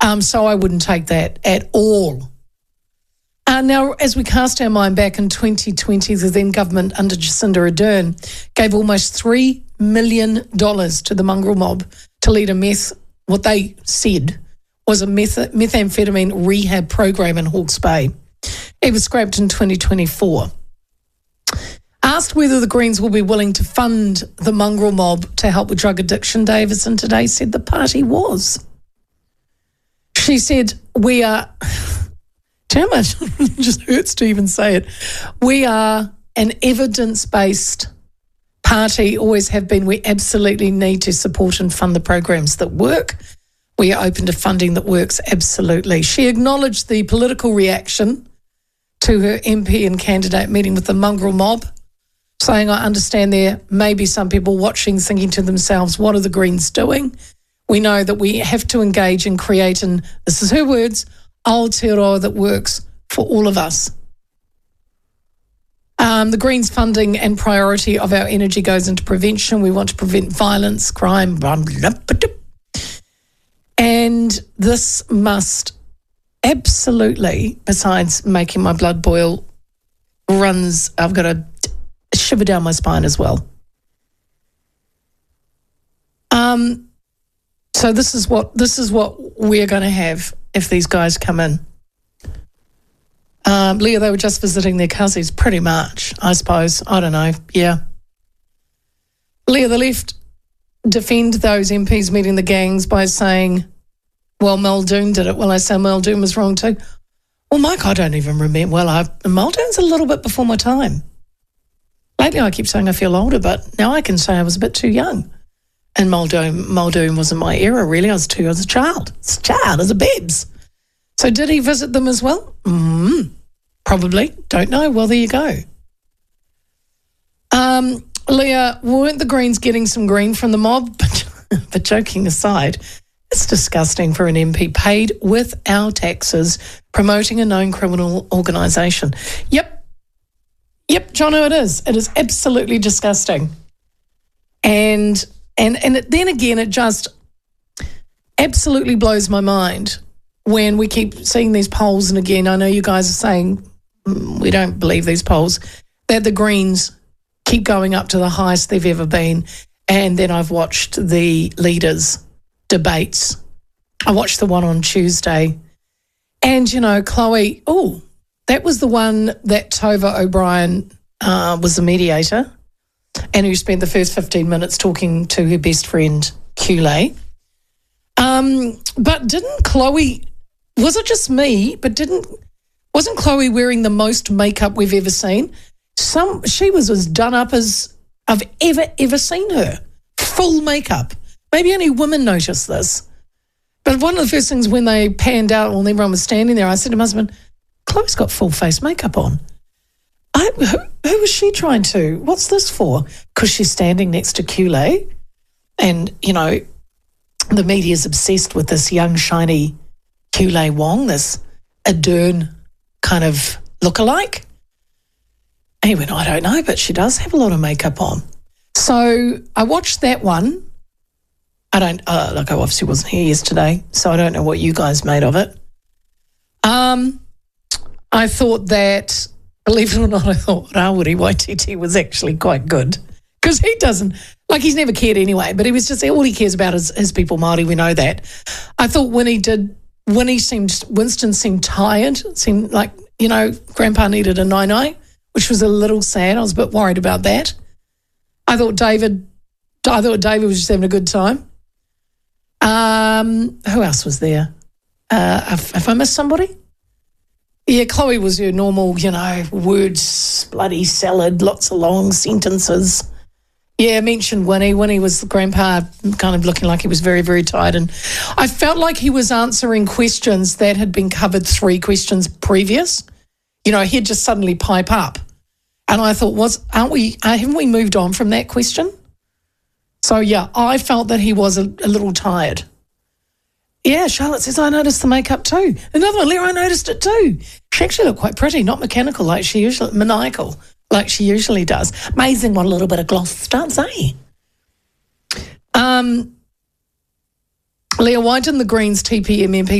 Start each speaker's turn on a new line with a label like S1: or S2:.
S1: So I wouldn't take that at all. Now, as we cast our mind back in 2020, the then government under Jacinda Ardern gave almost $3 million to the mongrel mob to lead what they said was a methamphetamine rehab program in Hawke's Bay. It was scrapped in 2024. Asked whether the Greens will be willing to fund the mongrel mob to help with drug addiction, Davison today said the party was. She said, we are... Do you know how much it just hurts to even say it? We are an evidence-based party, always have been. We absolutely need to support and fund the programs that work. We are open to funding that works, absolutely. She acknowledged the political reaction to her MP and candidate meeting with the mongrel mob, saying, I understand there may be some people watching thinking to themselves, what are the Greens doing? We know that we have to engage and create, and this is her words, Aotearoa that works for all of us. The Greens funding and priority of our energy goes into prevention. We want to prevent violence, crime, and this must absolutely, besides making my blood boil, I've got a shiver down my spine as well. So this is what we're going to have if these guys come in. Leah, they were just visiting their cousins, pretty much, I suppose. I don't know, yeah. Leah, the left defend those MPs meeting the gangs by saying, well, Muldoon did it. Well, I say Muldoon was wrong too. Well, Mike, I don't even remember. Well, Muldoon's a little bit before my time. Lately I keep saying I feel older, but now I can say I was a bit too young. And Muldoon wasn't my era, really. I was a child. I was a babes. So did he visit them as well? Probably. Don't know. Well, there you go. Leah, weren't the Greens getting some green from the mob? But joking aside, it's disgusting for an MP paid with our taxes promoting a known criminal organisation. Yep, Jono, it is. It is absolutely disgusting. And then again, it just absolutely blows my mind when we keep seeing these polls. And again, I know you guys are saying we don't believe these polls, that the Greens keep going up to the highest they've ever been. And then I've watched the leaders' debates. I watched the one on Tuesday. And, Chloe, that was the one that Tova O'Brien was the mediator, and who spent the first 15 minutes talking to her best friend, Kule. But didn't Chloe, was it just me, but wasn't Chloe wearing the most makeup we've ever seen? She was as done up as I've ever seen her. Full makeup. Maybe only women notice this. But one of the first things when they panned out when everyone was standing there, I said to my husband, Chloe's got full face makeup on. Who was she trying to? What's this for? Because she's standing next to Kule, and, the media's obsessed with this young, shiny Kule Wong, this Ardern kind of lookalike. And he went, I don't know, but she does have a lot of makeup on. So I watched that one. I obviously wasn't here yesterday, so I don't know what you guys made of it. I thought that, believe it or not, Rawiri Waititi was actually quite good, because he doesn't, he's never cared anyway, but he was just, all he cares about is his people Māori, we know that. I thought Winston seemed tired, seemed like, Grandpa needed a nai-nai, which was a little sad. I was a bit worried about that. I thought David was just having a good time. Who else was there? If I missed somebody? Yeah, Chloe was your normal, words, bloody salad, lots of long sentences. Yeah, I mentioned Winnie. Winnie was the grandpa, kind of looking like he was very, very tired. And I felt like he was answering questions that had been covered 3 questions previous. He'd just suddenly pipe up. And I thought, haven't we moved on from that question? So, yeah, I felt that he was a little tired. Yeah, Charlotte says, I noticed the makeup too. Another one, Leah, I noticed it too. She actually looked quite pretty, not mechanical maniacal like she usually does. Amazing what a little bit of gloss does, eh? Leah, why didn't the Greens TPM MP